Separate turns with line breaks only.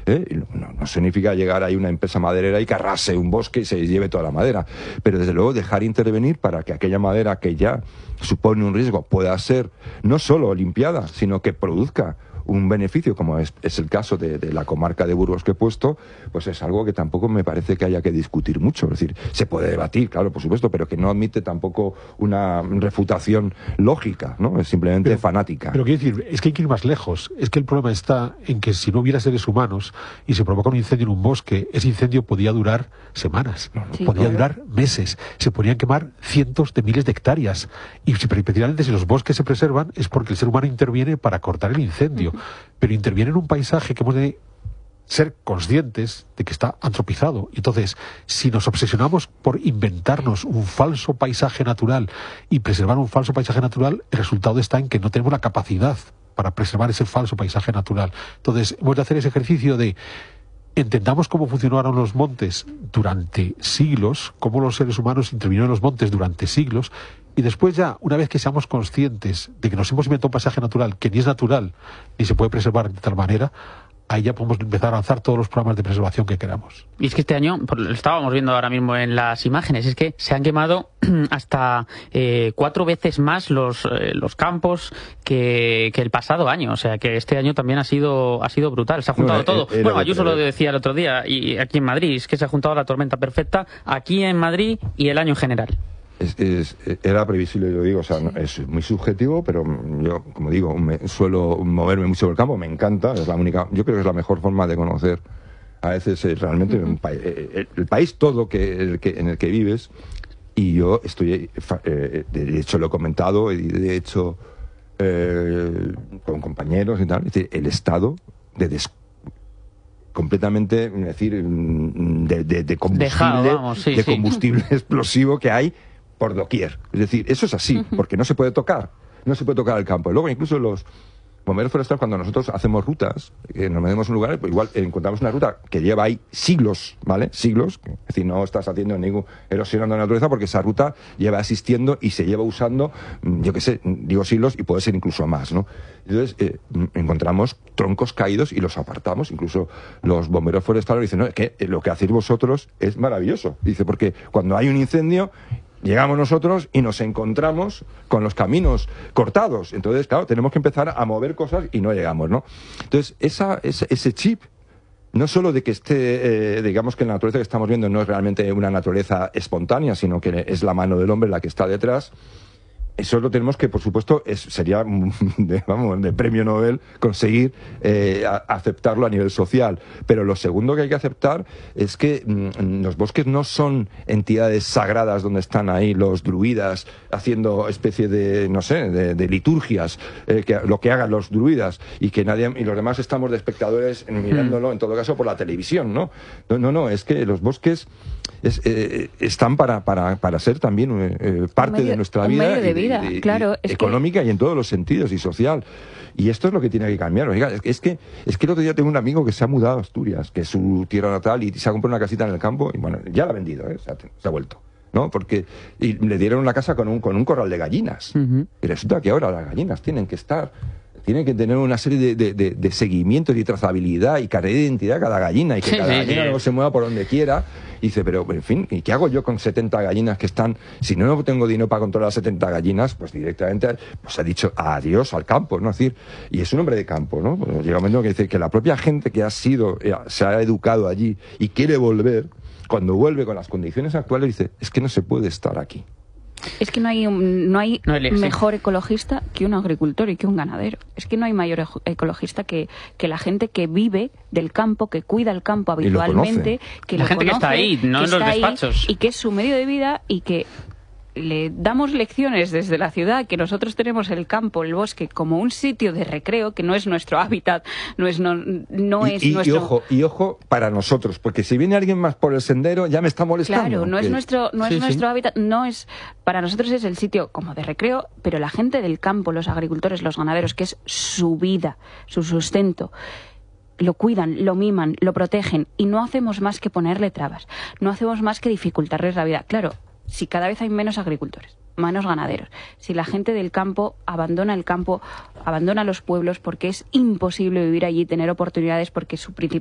No significa llegar ahí una empresa maderera y que arrase un bosque y se lleve toda la madera, pero desde luego dejar intervenir para que aquella madera que ya supone un riesgo pueda ser no solo limpiada, sino que produzca un beneficio, como es el caso de la comarca de Burgos que he puesto, pues es algo que tampoco me parece que haya que discutir mucho. Es decir, se puede debatir, claro, por supuesto, pero que no admite tampoco una refutación lógica, ¿no? Es simplemente fanática.
Pero quiero decir, es que hay que ir más lejos. Es que el problema está en que si no hubiera seres humanos y se provoca un incendio en un bosque, ese incendio podía durar semanas, podía durar meses, se podrían quemar cientos de miles de hectáreas. Y precisamente si los bosques se preservan es porque el ser humano interviene para cortar el incendio. Pero interviene en un paisaje que hemos de ser conscientes de que está antropizado. Entonces, si nos obsesionamos por inventarnos un falso paisaje natural y preservar un falso paisaje natural, el resultado está en que no tenemos la capacidad para preservar ese falso paisaje natural. Entonces, hemos de hacer ese ejercicio de entendamos cómo funcionaron los montes durante siglos, cómo los seres humanos intervinieron en los montes durante siglos, y después ya, una vez que seamos conscientes de que nos hemos inventado un paisaje natural que ni es natural ni se puede preservar de tal manera, ahí ya podemos empezar a lanzar todos los programas de preservación que queramos.
Y es que este año, lo estábamos viendo ahora mismo en las imágenes, es que se han quemado hasta 4 veces más los campos que el pasado año. O sea, que este año también ha sido brutal. Se ha juntado todo. Bueno, Ayuso lo decía el otro día, y aquí en Madrid, es que se ha juntado la tormenta perfecta aquí en Madrid y el año en general.
Era previsible, lo digo, o sea, es muy subjetivo, pero yo, como digo, suelo moverme mucho por el campo, me encanta, es la única, yo creo que es la mejor forma de conocer a veces realmente el país todo en el que vives, y yo estoy, de hecho lo he comentado, y de hecho con compañeros y tal, es decir, el estado completamente, es decir, de combustible,
dejado, vamos,
combustible explosivo que hay por doquier. Es decir, eso es así, porque no se puede tocar el campo. Y luego incluso los bomberos forestales, cuando nosotros hacemos rutas, nos metemos en un lugar, pues igual encontramos una ruta que lleva ahí siglos, ¿vale? Siglos, es decir, no estás haciendo ningún erosionando la naturaleza, porque esa ruta lleva existiendo y se lleva usando, yo qué sé, digo siglos, y puede ser incluso más, ¿no? Entonces, encontramos troncos caídos y los apartamos. Incluso los bomberos forestales dicen, no, es que lo que hacéis vosotros es maravilloso. Dice, porque cuando hay un incendio, llegamos nosotros y nos encontramos con los caminos cortados. Entonces, claro, tenemos que empezar a mover cosas y no llegamos, ¿no? Entonces, ese chip, no solo de que esté, digamos que la naturaleza que estamos viendo no es realmente una naturaleza espontánea, sino que es la mano del hombre la que está detrás. Eso lo tenemos que, por supuesto, sería de premio Nobel conseguir aceptarlo a nivel social. Pero lo segundo que hay que aceptar es que los bosques no son entidades sagradas donde están ahí los druidas haciendo especie de, no sé, de liturgias, lo que hagan los druidas, y que nadie, y los demás estamos de espectadores mirándolo, en todo caso, por la televisión, ¿no? No, es que los bosques están para ser también parte de nuestra vida.
Claro,
económica y en todos los sentidos, y social. Y esto es lo que tiene que cambiar. Oiga, es que el otro día tengo un amigo que se ha mudado a Asturias, que es su tierra natal, y se ha comprado una casita en el campo, y bueno, ya la ha vendido, se ha vuelto, ¿no? Porque y le dieron una casa con un corral de gallinas. Y resulta que ahora las gallinas tienen que tener una serie de seguimientos y trazabilidad y carnet de identidad cada gallina, y que cada gallina no se mueva por donde quiera. Y dice, pero en fin, ¿y qué hago yo con 70 gallinas que están? Si no tengo dinero para controlar 70 gallinas, pues directamente pues ha dicho adiós al campo, ¿no? Es decir, y es un hombre de campo, ¿no? Pues llega un momento que dice que la propia gente que se ha educado allí y quiere volver, cuando vuelve con las condiciones actuales, dice, es que no se puede estar aquí.
Es que no hay mejor ecologista que un agricultor y que un ganadero. Es que no hay mayor ecologista que la gente que vive del campo, que cuida el campo habitualmente, que
la gente que está ahí, no en los despachos,
y que es su medio de vida, y que le damos lecciones desde la ciudad, que nosotros tenemos el campo, el bosque, como un sitio de recreo, que no es nuestro hábitat, no es nuestro...
Y ojo para nosotros, porque si viene alguien más por el sendero, ya me está molestando.
Claro, no es nuestro hábitat, para nosotros es el sitio como de recreo, pero la gente del campo, los agricultores, los ganaderos, que es su vida, su sustento, lo cuidan, lo miman, lo protegen, y no hacemos más que ponerle trabas, no hacemos más que dificultarles la vida. Claro, si cada vez hay menos agricultores, menos ganaderos, si la gente del campo, abandona los pueblos, porque es imposible vivir allí, tener oportunidades, porque su principal